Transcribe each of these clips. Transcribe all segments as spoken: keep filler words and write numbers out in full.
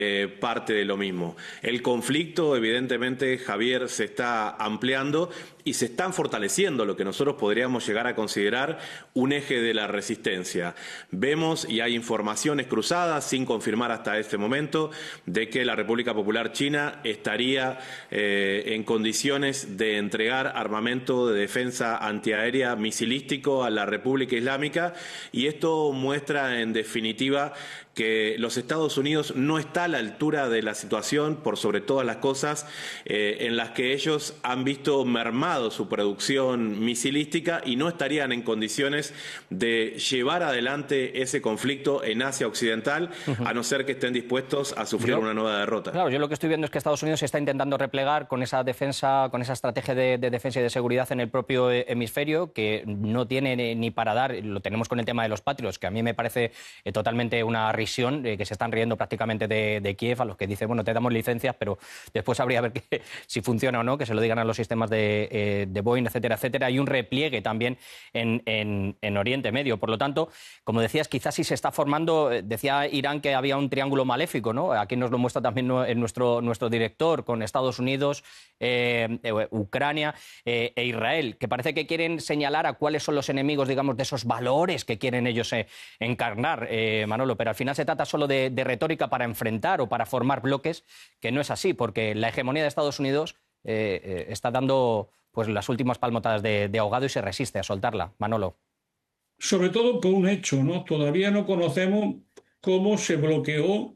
Eh, parte de lo mismo. El conflicto, evidentemente, Javier, se está ampliando y se están fortaleciendo lo que nosotros podríamos llegar a considerar un eje de la resistencia. Vemos, y hay informaciones cruzadas, sin confirmar hasta este momento, de que la República Popular China estaría eh, en condiciones de entregar armamento de defensa antiaérea misilístico a la República Islámica, y esto muestra, en definitiva, que los Estados Unidos no está a la altura de la situación, por sobre todas las cosas, eh, en las que ellos han visto mermado su producción misilística y no estarían en condiciones de llevar adelante ese conflicto en Asia Occidental, uh-huh. a no ser que estén dispuestos a sufrir yo, una nueva derrota. Claro, yo lo que estoy viendo es que Estados Unidos se está intentando replegar con esa defensa, con esa estrategia de, de defensa y de seguridad en el propio hemisferio, que no tiene ni para dar. Lo tenemos con el tema de los Patriots, que a mí me parece eh, totalmente una risión, eh, que se están riendo prácticamente de, de Kiev, a los que dicen, bueno, te damos licencias, pero después habría que ver que, si funciona o no, que se lo digan a los sistemas de, eh, de Boeing, etcétera, etcétera. Hay un repliegue también en, en, en Oriente Medio. Por lo tanto, como decías, quizás sí se está formando, decía Irán que había un triángulo maléfico, ¿no? Aquí nos lo muestra también nuestro, nuestro director, con Estados Unidos, eh, eh, Ucrania eh, e Israel, que parece que quieren señalar a cuáles son los enemigos, digamos, de esos valores que quieren ellos eh, encarnar, eh, Manolo, pero al final se trata solo de, de retórica para enfrentar o para formar bloques, que no es así, porque la hegemonía de Estados Unidos eh, eh, está dando pues las últimas palmotadas de, de ahogado y se resiste a soltarla. Manolo. Sobre todo por un hecho, ¿no? Todavía no conocemos cómo se bloqueó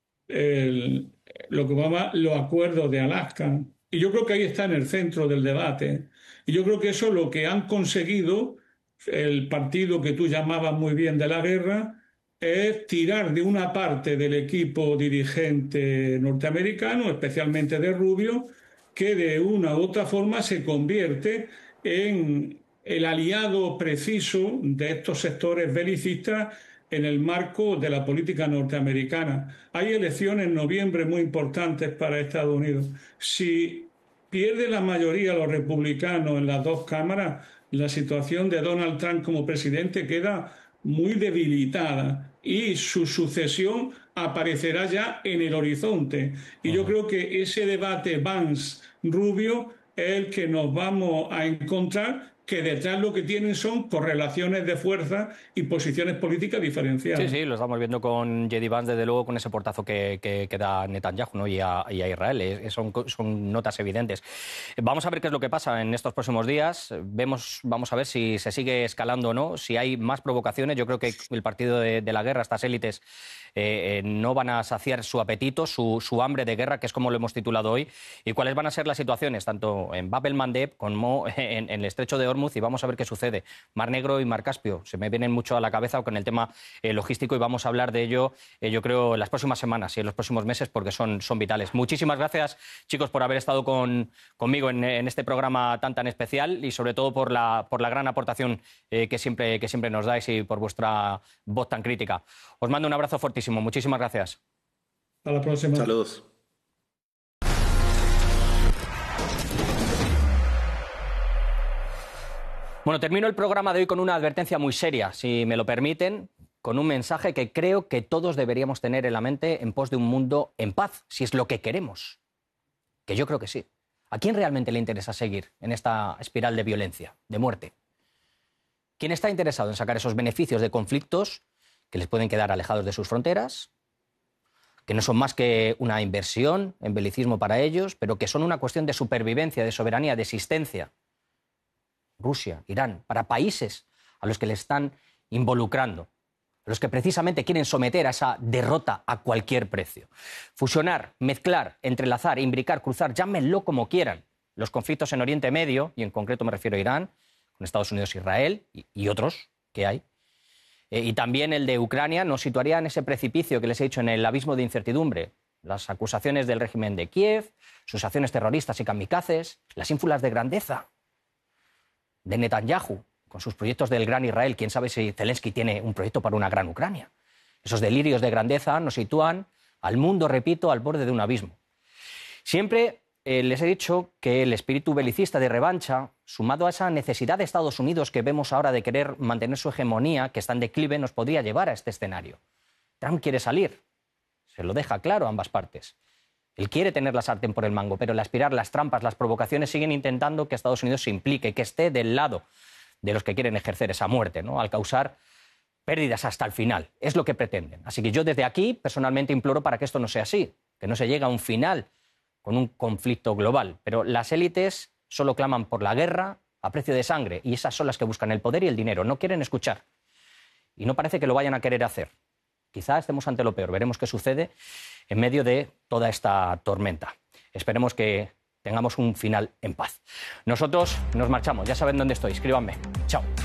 el, lo que llama los acuerdos de Alaska. Y yo creo que ahí está en el centro del debate. Y yo creo que eso es lo que han conseguido el partido que tú llamabas muy bien de la guerra, es tirar de una parte del equipo dirigente norteamericano, especialmente de Rubio, que de una u otra forma se convierte en el aliado preciso de estos sectores belicistas en el marco de la política norteamericana. Hay elecciones en noviembre muy importantes para Estados Unidos. Si pierde la mayoría los republicanos en las dos cámaras, la situación de Donald Trump como presidente queda muy debilitada y su sucesión aparecerá ya en el horizonte. Y uh-huh. yo creo que ese debate Vance-Rubio es el que nos vamos a encontrar, que detrás lo que tienen son correlaciones de fuerza y posiciones políticas diferenciadas. Sí, sí, lo estamos viendo con J D Vance, desde luego, con ese portazo que, que, que da Netanyahu, ¿no? y, a, y a Israel. Es, son, son notas evidentes. Vamos a ver qué es lo que pasa en estos próximos días. Vemos, vamos a ver si se sigue escalando o no, si hay más provocaciones. Yo creo que el partido de, de la guerra, estas élites, eh, eh, no van a saciar su apetito, su, su hambre de guerra, que es como lo hemos titulado hoy. Y cuáles van a ser las situaciones, tanto en Bab el-Mandeb como en, en el estrecho de Hormuz, y vamos a ver qué sucede. Mar Negro y Mar Caspio se me vienen mucho a la cabeza con el tema eh, logístico, y vamos a hablar de ello, eh, yo creo, en las próximas semanas y en los próximos meses, porque son, son vitales. Muchísimas gracias, chicos, por haber estado con, conmigo en, en este programa tan tan especial, y sobre todo por la, por la gran aportación eh, que, siempre, que siempre nos dais, y por vuestra voz tan crítica. Os mando un abrazo fortísimo. Muchísimas gracias. Hasta la próxima. Saludos. Bueno, termino el programa de hoy con una advertencia muy seria, si me lo permiten, con un mensaje que creo que todos deberíamos tener en la mente en pos de un mundo en paz, si es lo que queremos. Que yo creo que sí. ¿A quién realmente le interesa seguir en esta espiral de violencia, de muerte? ¿Quién está interesado en sacar esos beneficios de conflictos que les pueden quedar alejados de sus fronteras, que no son más que una inversión en belicismo para ellos, pero que son una cuestión de supervivencia, de soberanía, de existencia? Rusia, Irán, para países a los que le están involucrando, a los que precisamente quieren someter a esa derrota a cualquier precio. Fusionar, mezclar, entrelazar, imbricar, cruzar, llámenlo como quieran, los conflictos en Oriente Medio, y en concreto me refiero a Irán, con Estados Unidos e Israel, y, y otros que hay, eh, y también el de Ucrania, nos situaría en ese precipicio que les he dicho, en el abismo de incertidumbre. Las acusaciones del régimen de Kiev, sus acciones terroristas y kamikazes, las ínfulas de grandeza de Netanyahu, con sus proyectos del Gran Israel. Quién sabe si Zelensky tiene un proyecto para una gran Ucrania. Esos delirios de grandeza nos sitúan al mundo, repito, al borde de un abismo. Siempre eh, les he dicho que el espíritu belicista de revancha, sumado a esa necesidad de Estados Unidos que vemos ahora de querer mantener su hegemonía, que está en declive, nos podría llevar a este escenario. Trump quiere salir. se lo deja claro a ambas partes. Él quiere tener la sartén por el mango, pero el aspirar, las trampas, las provocaciones siguen intentando que Estados Unidos se implique, que esté del lado de los que quieren ejercer esa muerte, ¿no? Al causar pérdidas hasta el final. Es lo que pretenden. Así que yo desde aquí personalmente imploro para que esto no sea así, que no se llegue a un final con un conflicto global. Pero las élites solo claman por la guerra a precio de sangre y esas son las que buscan el poder y el dinero. No quieren escuchar. Y no parece que lo vayan a querer hacer. Quizá estemos ante lo peor. Veremos qué sucede en medio de toda esta tormenta. Esperemos que tengamos un final en paz. Nosotros nos marchamos. Ya saben dónde estoy. Escríbanme. Chao.